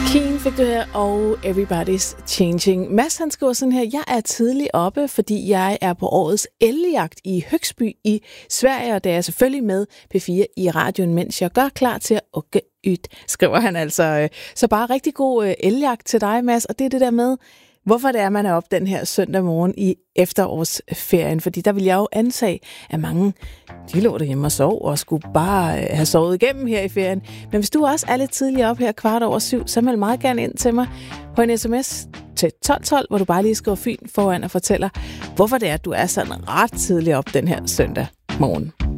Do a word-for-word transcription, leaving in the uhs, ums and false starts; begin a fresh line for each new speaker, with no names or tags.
Keen fik du her, og Everybody's Changing. Mads, han skriver sådan her: jeg er tidlig oppe, fordi jeg er på årets elgejagt i Högsby i Sverige, og det er selvfølgelig med P fire i radioen, mens jeg gør klar til at ukke yt, skriver han altså. Så bare rigtig god elgejagt til dig, Mads, og det er det der med, hvorfor det er, man er op den her søndag morgen i efterårsferien. Fordi der vil jeg jo antage, at mange, de lå derhjemme og sov, og skulle bare have sovet igennem her i ferien. Men hvis du også er lidt tidligere op her, kvart over syv, så meld meget gerne ind til mig på en sms til tolv tolv, hvor du bare lige skriver fyn foran og fortæller, hvorfor det er, at du er sådan ret tidlig op den her søndag morgen.